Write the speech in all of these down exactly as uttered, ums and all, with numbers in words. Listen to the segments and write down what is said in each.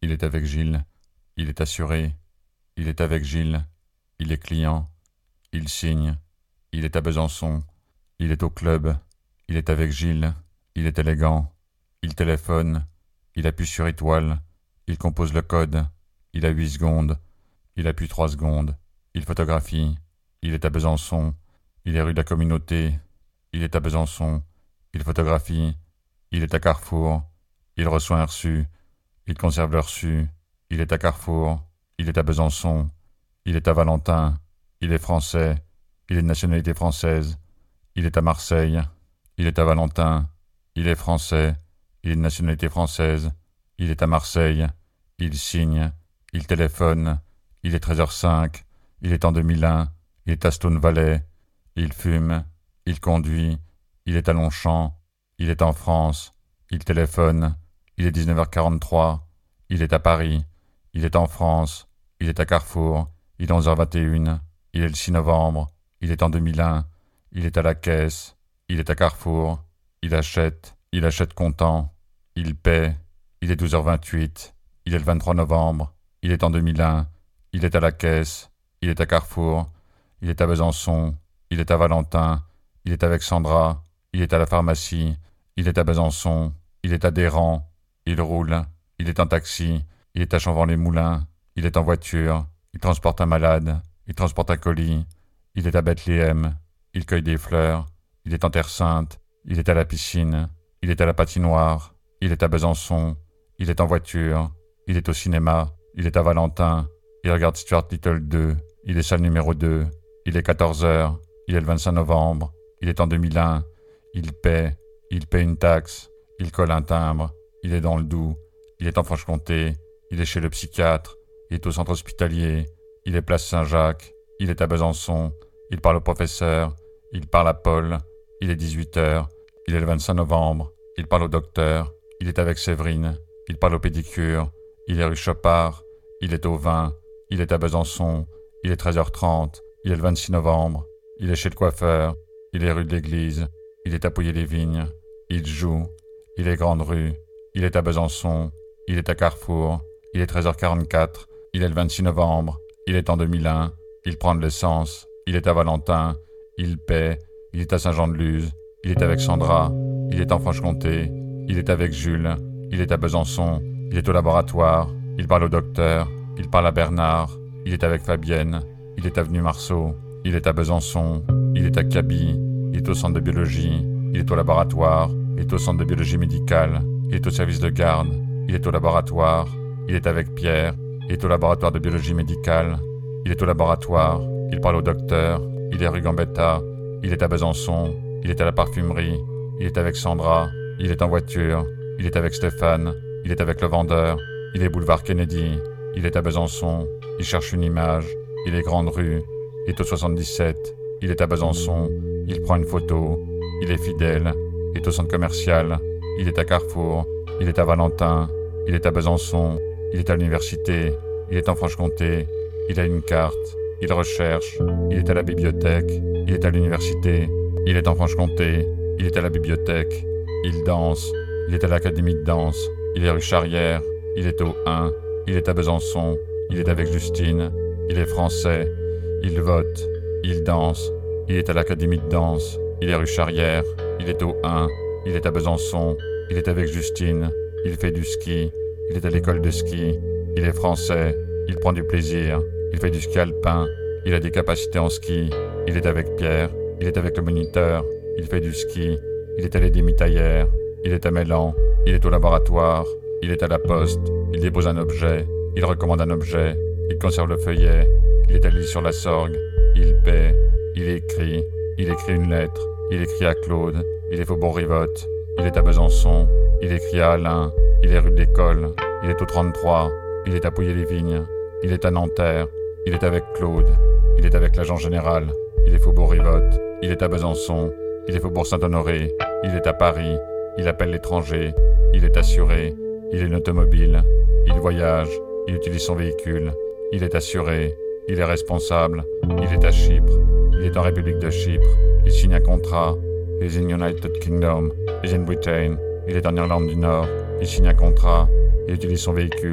Il est avec Gilles. Il est assuré. Il est avec Gilles. Il est client. Il signe. Il est à Besançon. Il est au club. Il est avec Gilles. Il est élégant. Il téléphone. Il appuie sur étoile. Il compose le code. Il a huit secondes. Il appuie trois secondes. Il photographie. Il est à Besançon. Il est rue de la Communauté. Il est à Besançon. Il photographie. Il est à Carrefour. Il reçoit un reçu. Il conserve le reçu. Il est à Carrefour. Il est à Besançon. Il est à Valentin. Il est français. Il est de nationalité française. Il est à Marseille. Il est à Valentin. Il est français. Il est de nationalité française. Il est à Marseille. Il signe. Il téléphone. Il est treize heures cinq. Il est en deux mille un. Il est à Stone Valley. Il fume. Il conduit. Il est à Longchamp. Il est en France. Il téléphone. Il est dix-neuf heures quarante-trois. Il est à Paris. Il est en France. Il est à Carrefour. Il est onze heures vingt et une. Il est le six novembre. Il est en deux mille un. Il est à la caisse. Il est à Carrefour. Il achète. Il achète comptant. Il paie. Il est douze heures vingt-huit. Il est le vingt-trois novembre. Il est en deux mille un. Il est à la caisse. Il est à Carrefour. Il est à Besançon. Il est à Valentin. Il est avec Sandra. Il est à la pharmacie. Il est à Besançon. Il est adhérent. Il roule. Il est en taxi. Il est à Champvent-les-Moulins. Il est en voiture. Il transporte un malade. Il transporte un colis. Il est à Bethléem. Il cueille des fleurs. Il est en Terre Sainte. Il est à la piscine. Il est à la patinoire. Il est à Besançon. Il est en voiture. Il est au cinéma. Il est à Valentin. Il regarde Stuart Little deux. Il est salle numéro deux. Il est quatorze heures. Il est le vingt-cinq novembre. Il est en deux mille un. Il paie. Il paie une taxe. Il colle un timbre. Il est dans le Doubs. Il est en Franche-Comté. Il est chez le psychiatre. Il est au centre hospitalier. Il est place Saint-Jacques. Il est à Besançon. Il parle au professeur. Il parle à Paul. Il est dix-huit heures. Il est le vingt-cinq novembre. Il parle au docteur. Il est avec Séverine. Il parle au pédicure. Il est rue Chopard. Il est au vin. Il est à Besançon. Il est treize heures trente. Il est le vingt-six novembre. Il est chez le coiffeur. Il est rue de l'Église. Il est à Pouilly-les-Vignes. Il joue. Il est grande rue. Il est à Besançon. Il est à Carrefour. Il est treize heures quarante-quatre. Il est le vingt-six novembre. Il est en deux mille un. Il prend de l'essence. Il est à Valentin. Il paie. Il est à Saint-Jean-de-Luz. Il est avec Sandra. Il est en Franche-Comté. Il est avec Jules. Il est à Besançon. Il est au laboratoire. Il parle au docteur. Il parle à Bernard. Il est avec Fabienne. Il est avenue Marceau. Il est à Besançon. Il est à Kaby. Il est au centre de biologie. Il est au laboratoire. Il est au centre de biologie médicale. Il est au service de garde. Il est au laboratoire. Il est avec Pierre. Il est au laboratoire de biologie médicale. Il est au laboratoire. Il parle au docteur. Il est rue Gambetta. Il est à Besançon. Il est à la parfumerie. Il est avec Sandra. Il est en voiture. Il est avec Stéphane. Il est avec le vendeur. Il est boulevard Kennedy. Il est à Besançon. Il cherche une image. Il est grande rue. Il est au soixante-dix-sept. Il est à Besançon. Il prend une photo. Il est fidèle. Il est au centre commercial. Il est à Carrefour. Il est à Valentin. Il est à Besançon. Il est à l'université. Il est en Franche-Comté. Il a une carte. Il recherche. Il est à la bibliothèque. Il est à l'université. Il est en Franche-Comté. Il est à la bibliothèque. Il danse. Il est à l'académie de danse. Il est rue Charrière. Il est au un. Il est à Besançon. Il est avec Justine. Il est français. Il vote. Il danse. Il est à l'académie de danse. Il est rue Charrière. Il est au un. Il est à Besançon. Il est avec Justine. Il fait du ski. Il est à l'école de ski. Il est français. Il prend du plaisir. Il fait du ski alpin. Il a des capacités en ski. Il est avec Pierre. Il est avec le moniteur. Il fait du ski. Il est à l'Édémitaillère. Il est à Mélan. Il est au laboratoire. Il est à la poste. Il dépose un objet. Il recommande un objet. Il conserve le feuillet. Il est à l'île sur la Sorgue. Il paie. Il écrit. Il écrit une lettre. Il écrit à Claude. Il est faubourg Rivotte. Il est à Besançon. Il écrit à Alain. Il est rue de l'École. Il est au trente-trois. Il est à Pouilly-les-Vignes. Il est à Nanterre. Il est avec Claude. Il est avec l'agent général. Il est faubourg Rivotte. Il est à Besançon. Il est faubourg Saint-Honoré. Il est à Paris. Il appelle l'étranger. Il est assuré. Il est une automobile. Il voyage. Il utilise son véhicule. Il est assuré. Il est responsable. Il est à Chypre. Il est en République de Chypre. Il signe un contrat. Il est in United Kingdom. Il est in Britain. Il est en Irlande du Nord. Il signe un contrat. Il utilise son véhicule.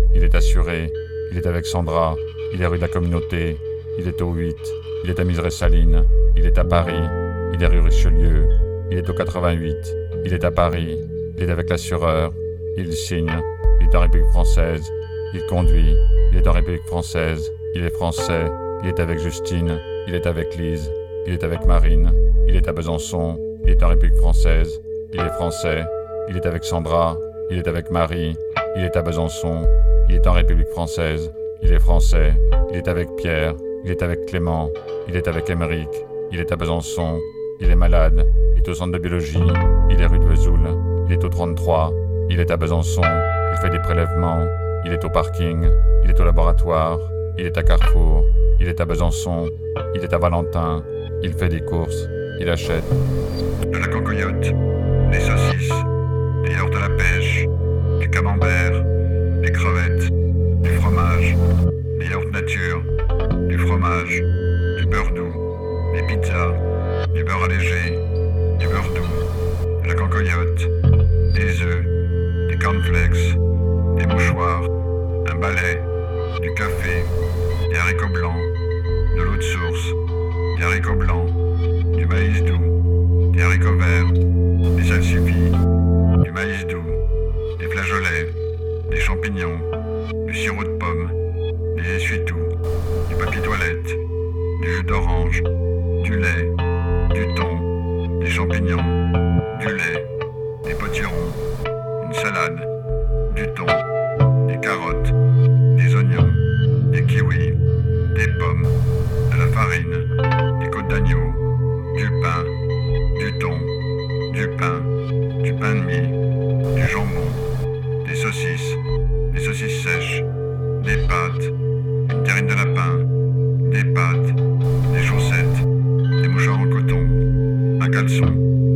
il est assuré, il est avec Sandra, il est rue de la Communauté, il est au huit, il est à Miseré-Saline, il est à Paris, il est rue Richelieu, il est au quatre-vingt-huit, il est à Paris, il est avec l'assureur, il signe, il est en République française, il conduit, il est en République française, il est français, il est avec Justine, il est avec Lise, il est avec Marine, il est à Besançon, il est en République française, il est français, il est avec Sandra, il est avec Marie, il est à Besançon, il est en République française, il est français, il est avec Pierre, il est avec Clément, il est avec Émeric, il est à Besançon, il est malade, il est au centre de biologie, il est rue de Vesoul, il est au trente-trois, il est à Besançon, il fait des prélèvements, il est au parking, il est au laboratoire, il est à Carrefour, il est à Besançon, il est à Valentin, il fait des courses, il achète de la cocoyote, des saucisses, des yaourts à la pêche, du camembert, des crevettes, du fromage, des yaourts nature, du fromage, du beurre doux, des pizzas, du beurre allégé, du beurre doux, de la cocoyote, des œufs, des cornflakes, des mouchoirs, un balai, du café, des haricots blancs, de l'eau de source, des haricots blancs, du maïs doux, des haricots verts, des salsifis, du maïs doux, des flageolets, des champignons, du sirop de pomme, des essuie-tout, du papier toilette, du jus d'orange, du lait, du thon, des champignons, du lait, des potirons, une salade, du thon, des carottes, des oignons, des kiwis, des pommes, de la farine, des côtes d'agneau, du pain, du thon, du pain, du pain de mie, du jambon, des saucisses, des saucisses sèches, des pâtes, une terrine de lapin, des pâtes, des chaussettes, des mouchoirs en coton, un caleçon.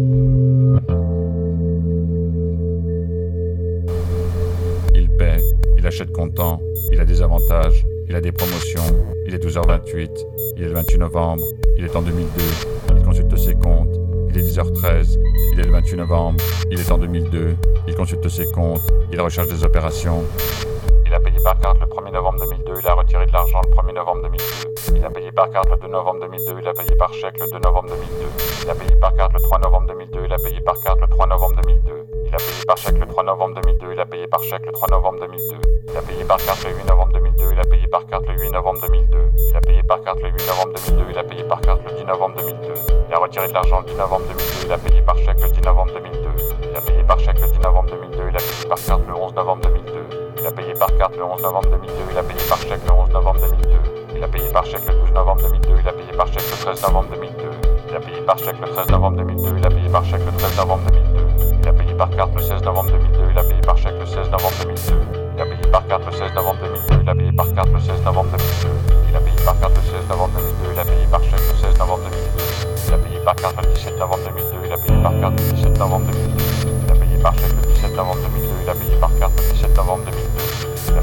Il paie, il achète content, il a des avantages, il a des promotions, il est douze heures vingt-huit, il est le vingt-huit novembre, il est en deux mille deux, il consulte ses comptes, il est dix heures treize, il est le vingt-huit novembre, il est en deux mille deux, il consulte ses comptes, il recherche des opérations. Il a payé par carte le premier novembre deux mille deux, il a retiré de l'argent le premier novembre deux mille deux. Il a payé par carte le deux novembre deux mille deux, il a payé par chèque le deux novembre deux mille deux. Il a payé par carte le trois novembre deux mille deux, il a payé par carte le trois novembre deux mille deux. Il a payé par chèque le trois novembre deux mille deux, il a payé par chèque le trois novembre deux mille deux. Il a payé par carte le huit novembre deux mille deux, il a payé par carte le huit novembre deux mille deux. Il a payé par carte le huit novembre deux mille deux, il a payé par carte le dix novembre deux mille deux. Il a retiré de l'argent le dix novembre deux mille deux, il a payé par chèque le dix novembre deux mille deux. Il a payé par chèque le dix novembre deux mille deux, il a payé par carte le onze novembre deux mille deux. Il a payé par carte le onze novembre deux mille deux, il a payé par chèque le onze novembre deux mille deux. Il a payé par chèque le douze novembre deux mille deux, il a payé par chèque le treize novembre deux mille deux. Il a payé par chèque le treize novembre deux mille deux, il a payé par chèque le treize novembre deux mille deux. Il a payé par carte le seize novembre deux mille deux, il a payé par chèque le seize novembre deux mille deux. Il a payé par carte le seize novembre deux mille deux, il a payé par carte le seize novembre deux mille deux. Il a payé par carte le seize novembre deux mille deux, il a payé par chèque le seize novembre deux mille deux. Il a payé par carte le dix-sept novembre deux mille deux, il a payé par carte le dix-sept novembre deux mille deux. Il a payé par chèque le dix-sept novembre deux mille deux, il a payé par carte le dix-sept novembre deux mille deux. Il a